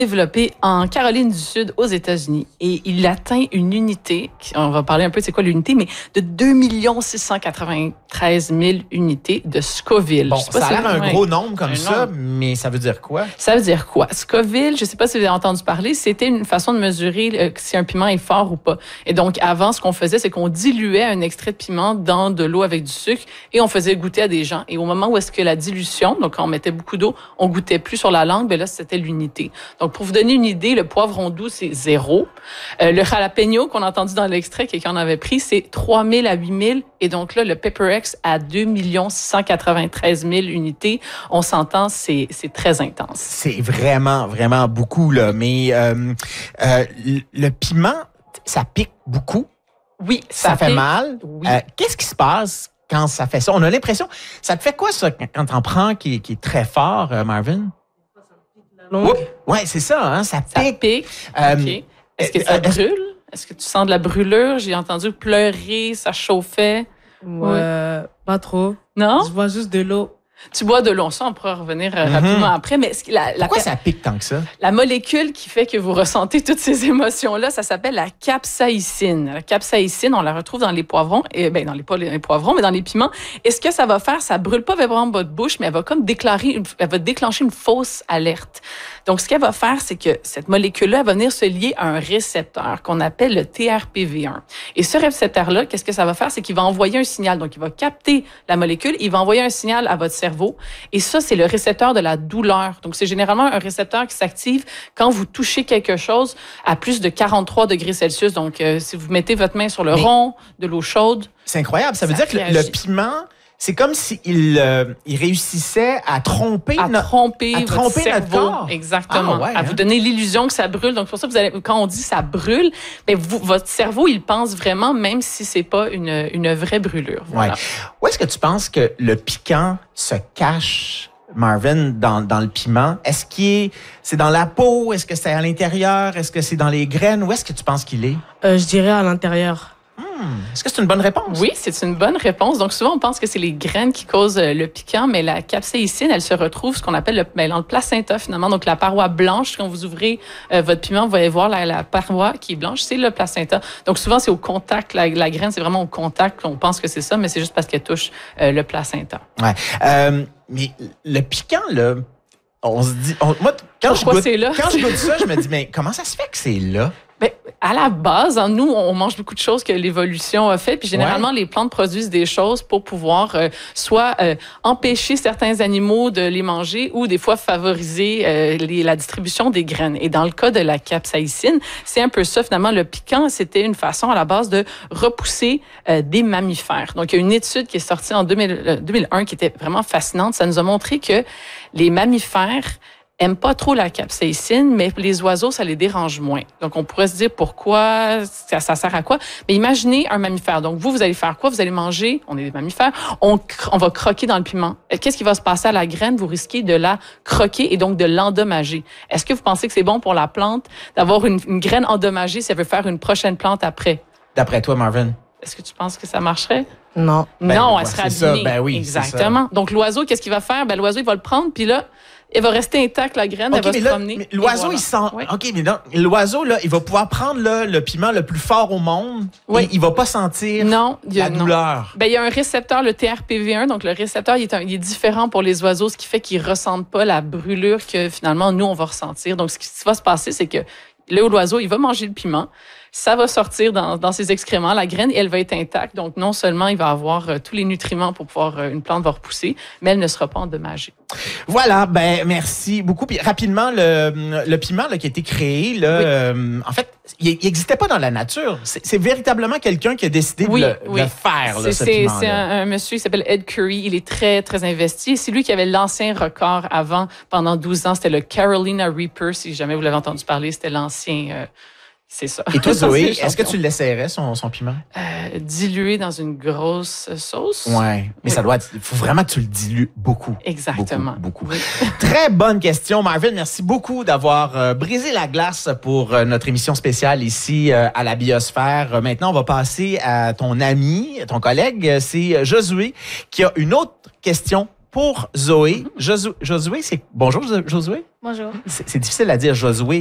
développé en Caroline du Sud aux États-Unis et il atteint une unité, on va parler un peu de c'est quoi l'unité, mais de 2 693 000 unités de Scoville. Bon, ça a l'air un gros nombre comme ça, mais ça veut dire quoi? Ça veut dire quoi? Scoville, je ne sais pas si vous avez entendu parler, c'était une façon de mesurer si un piment est fort ou pas. Et donc, avant, ce qu'on faisait, c'est qu'on diluait un extrait de piment dans de l'eau avec du sucre et on faisait goûter à des gens. Et au moment où est-ce que la dilution, donc quand on mettait beaucoup d'eau, on goûtait plus sur la langue, ben là, c'était l'unité. Donc, pour vous donner une idée, le poivron doux, c'est 0. Le jalapeno qu'on a entendu dans l'extrait, quelqu'un en avait pris, c'est 3 000 à 8 000. Et donc là, le Pepper-X à 2 693 000 unités. On s'entend, c'est très intense. C'est vraiment, vraiment beaucoup, là. Mais le piment, ça pique beaucoup. Oui, ça fait mal. Oui. Qu'est-ce qui se passe quand ça fait ça? On a l'impression... Ça te fait quoi, ça, quand t'en prends qui est très fort, Marvin? Oui, c'est ça, hein? Ça pique. Ça pique. OK. Est-ce que ça brûle? Est-ce que tu sens de la brûlure? J'ai entendu pleurer, ça chauffait. Pas trop. Non? Je bois juste de l'eau. Tu bois de l'eau, ça, on pourra revenir rapidement après. Mais pourquoi ça pique tant que ça? La molécule qui fait que vous ressentez toutes ces émotions-là, ça s'appelle la capsaïcine. La capsaïcine, on la retrouve dans les poivrons, pas les poivrons, mais dans les piments. Et ce que ça va faire, ça brûle pas vraiment votre bouche, mais elle va comme elle va déclencher une fausse alerte. Donc, ce qu'elle va faire, c'est que cette molécule-là, elle va venir se lier à un récepteur qu'on appelle le TRPV1. Et ce récepteur-là, qu'est-ce que ça va faire? C'est qu'il va envoyer un signal. Donc, il va capter la molécule, il va envoyer un signal à votre cerveau. Et ça, c'est le récepteur de la douleur. Donc, c'est généralement un récepteur qui s'active quand vous touchez quelque chose à plus de 43 degrés Celsius. Donc, si vous mettez votre main sur le rond de l'eau chaude. C'est incroyable. Ça veut dire que le piment, c'est comme s'il réussissait à tromper votre cerveau. Notre corps. Exactement. À vous donner l'illusion que ça brûle. Donc, c'est pour ça que quand on dit ça brûle, mais votre cerveau, il pense vraiment, même si c'est pas une vraie brûlure. Voilà. Ouais. Où est-ce que tu penses que le piquant se cache, Marvin, dans le piment? Est-ce c'est dans la peau? Est-ce que c'est à l'intérieur? Est-ce que c'est dans les graines? Où est-ce que tu penses qu'il est? Je dirais à l'intérieur. Est-ce que c'est une bonne réponse? Oui, c'est une bonne réponse. Donc, souvent, on pense que c'est les graines qui causent le piquant, mais la capsaïcine, elle se retrouve ce qu'on appelle dans le placenta, finalement. Donc, la paroi blanche, quand vous ouvrez votre piment, vous allez voir la paroi qui est blanche, c'est le placenta. Donc, souvent, c'est au contact. La graine, c'est vraiment au contact. On pense que c'est ça, mais c'est juste parce qu'elle touche le placenta. Ouais. Mais le piquant, là, on se dit... moi, quand je goûte ça, je me dis, mais comment ça se fait que c'est là? Bien, à la base, nous, on mange beaucoup de choses que l'évolution a fait. Puis généralement, les plantes produisent des choses pour pouvoir soit empêcher certains animaux de les manger ou des fois favoriser la distribution des graines. Et dans le cas de la capsaïcine, c'est un peu ça. Finalement, le piquant, c'était une façon à la base de repousser des mammifères. Donc, il y a une étude qui est sortie en 2001 qui était vraiment fascinante. Ça nous a montré que les mammifères aiment pas trop la capsaïcine, mais les oiseaux, ça les dérange moins. Donc, on pourrait se dire pourquoi, ça sert à quoi? Mais imaginez un mammifère. Donc, vous allez faire quoi? Vous allez manger, on est des mammifères, on va croquer dans le piment. Qu'est-ce qui va se passer à la graine? Vous risquez de la croquer et donc de l'endommager. Est-ce que vous pensez que c'est bon pour la plante d'avoir une graine endommagée si elle veut faire une prochaine plante après? D'après toi, Marvin? Est-ce que tu penses que ça marcherait? Non. Non, elle sera abîmée. Oui, exactement. Donc, l'oiseau, qu'est-ce qu'il va faire? L'oiseau, il va le prendre, puis là, elle va rester intacte, la graine, elle va se promener. Mais l'oiseau, il sent... Oui. OK, mais non, l'oiseau, là, il va pouvoir prendre le piment le plus fort au monde et il va pas sentir la douleur. Il y a un récepteur, le TRPV1. Donc, le récepteur, il est différent pour les oiseaux, ce qui fait qu'ils ressentent pas la brûlure que, finalement, nous, on va ressentir. Donc, ce qui va se passer, c'est que l'oiseau, il va manger le piment. Ça va sortir dans ses excréments. La graine, elle va être intacte. Donc, non seulement il va avoir tous les nutriments pour pouvoir, une plante va repousser, mais elle ne sera pas endommagée. Voilà, merci beaucoup. Puis rapidement, le piment là, qui a été créé, là, en fait, il n'existait pas dans la nature. C'est véritablement quelqu'un qui a décidé de le faire, là, ce piment-là. C'est un monsieur, il s'appelle Ed Curry. Il est très, très investi. C'est lui qui avait l'ancien record avant, pendant 12 ans. C'était le Carolina Reaper, si jamais vous l'avez entendu parler. C'était l'ancien... c'est ça. Et toi, Zoé, est-ce que tu l'essayerais, son piment? Dilué dans une grosse sauce. Oui, mais ça doit être... Il faut vraiment que tu le dilues beaucoup. Exactement. Beaucoup. Oui. Très bonne question, Marvin. Merci beaucoup d'avoir brisé la glace pour notre émission spéciale ici à la Biosphère. Maintenant, on va passer à ton ami, ton collègue. C'est Josué qui a une autre question pour Zoé. Josué, c'est... Bonjour, Josué. Bonjour. C'est difficile à dire, Josué.